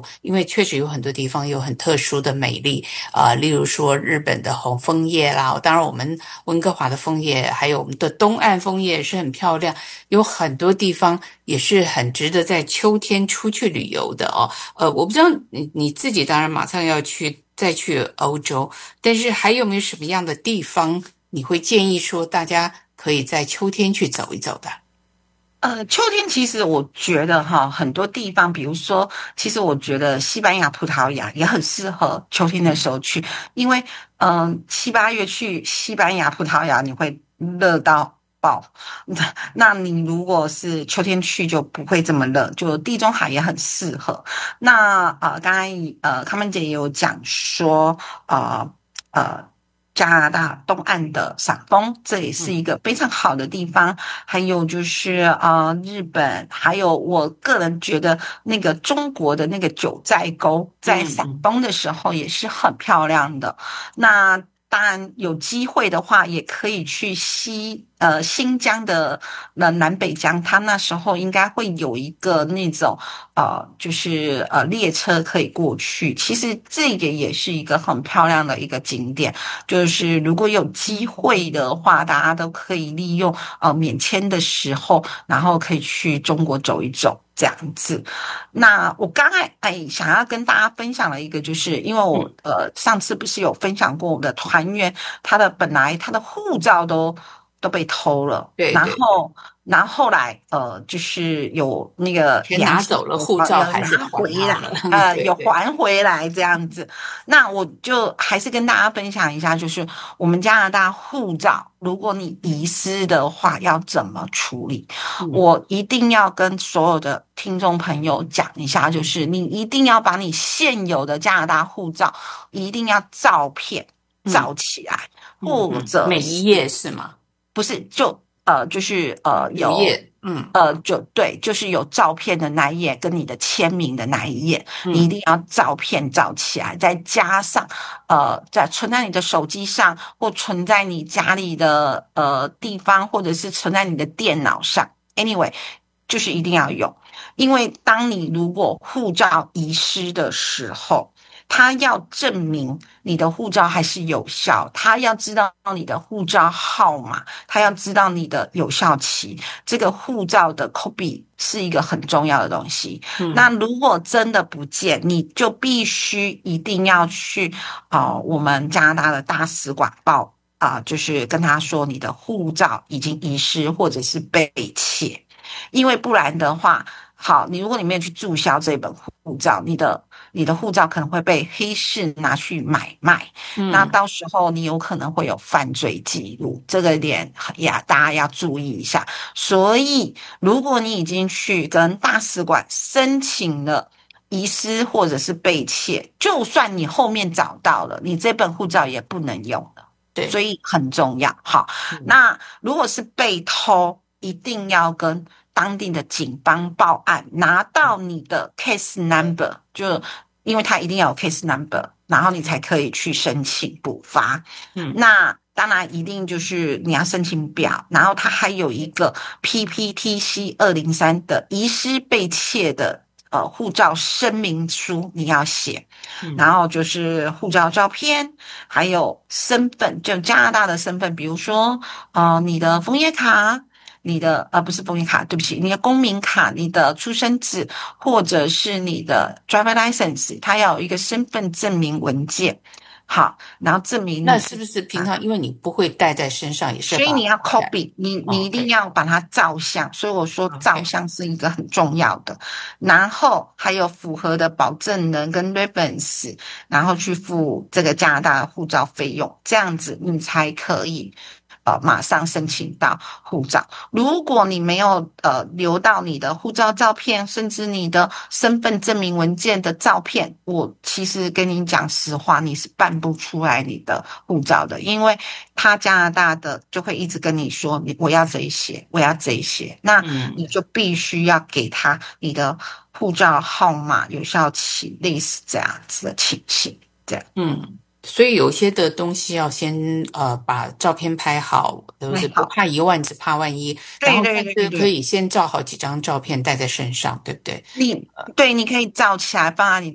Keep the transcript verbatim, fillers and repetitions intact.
因为确实有很多地方有很特殊的美丽啊、呃，例如说日本的红枫叶啦，当然我们温哥华的枫叶，还有我们的东岸枫叶是很漂亮，有很多地方也是很值得在秋天出去旅游的哦。呃，我不知道你你自己当然马上要去再去欧洲，但是还有没有什么样的地方你会建议说大家可以在秋天去走一走的？ 呃，秋天其实我觉得哈，很多地方，比如说，其实我觉得西班牙、葡萄牙也很适合秋天的时候去，因为嗯、呃七八月去西班牙、葡萄牙，你会热到爆。那那你如果是秋天去，就不会这么热，就地中海也很适合。那呃，刚才呃，康曼姐也有讲说，呃呃。加拿大东岸的赏枫，这也是嗯一个非常好的地方。还有就是呃，日本，还有我个人觉得那个中国的那个九寨沟，在赏嗯嗯。 枫的时候也是很漂亮的。那当然有机会的话，也可以去西呃新疆的呃南北疆，它那时候应该会有一个那种呃就是呃列车可以过去。其实这个也是一个很漂亮的一个景点。就是如果有机会的话，大家都可以利用呃免签的时候，然后可以去中国走一走这样子。那我刚才哎想要跟大家分享的一个，就是因为我嗯呃上次不是有分享过我的团员，他的本来他的护照都都被偷了， 对对对， 然后然后后来呃就是有那个钱拿良心走了，护呃要照还是拿回来， 还他了。 呃有对对。 还回来这样子。那我就还是跟大家分享一下，就是我们加拿大护照，如果你遗失的话，要怎么处理？ 嗯我一定要跟所有的听众朋友讲一下，就是你一定要把你现有的加拿大护照一定要照片嗯照起来，或嗯嗯，每一者是页是吗？ 不是就呃就是呃有。 主页。嗯呃，就对，就是有照片的那一页跟你的签名的那一页，你一嗯定要照片照起来，再加上呃，在存在你的手机上，或存在你家里的呃地方，或者是存在你的电脑上。Anyway，就是一定要有，因为当你如果护照遗失的时候，他要证明你的护照还是有效，他要知道你的护照号码，他要知道你的有效期。这个护照的 copy 是一个很重要的东西。那嗯如果真的不见，你就必须一定要去啊、呃我们加拿大的大使馆报啊、呃就是跟他说你的护照已经遗失或者是被窃，因为不然的话，好，你如果你没有去注销这本护照，你的你的护照可能会被黑市拿去买卖，那嗯。 到时候你有可能会有犯罪记录，这个点呀，大家要注意一下。所以，如果你已经去跟大使馆申请了遗失或者是被窃，就算你后面找到了，你这本护照也不能用了。所对。 以很重要。好， 嗯那如果是被偷，一定要跟当地的警方报案，拿到你的 case number，就因为它一定要有 case number，然后你才可以去申请补发。 嗯那当然一定就是你要申请表，然后它还有一个 P P T C 二零三的遗失被窃的呃护照声明书你要写， 嗯然后就是护照照片，还有身份，就加拿大的身份，比如说呃你的枫叶卡。你的呃不是枫叶卡，对不起，你的公民卡、你的出生纸，或者是你的 driver license，它要有一个身份证明文件。好，然后证明你自己那是不是平啊， 常因为你不会带在身上，也是把所以你要它带？ copy，你你一定 OK 要把它照相。所以我说照 OK。 相是一个很重要的，然后还有符合的保证人跟 reference，然后去付这个加拿大的护照费用，这样子你才可以呃马上申请到护照。如果你没有呃留到你的护照照片，甚至你的身份证明文件的照片，我其实跟你讲实话，你是办不出来你的护照的，因为他加拿大的就会一直跟你说，你我要这一些，我要这一些，那嗯你就必须要给他你的护照号码、有效期，类似这样子的情形，这样。 嗯。所以有些的东西要先呃把照片拍好，就是不还好， 怕一万，只怕万一。然后对对但是可对对， 以先照好几张照片带在身上，对不对？ 你对，你可以照起来放在你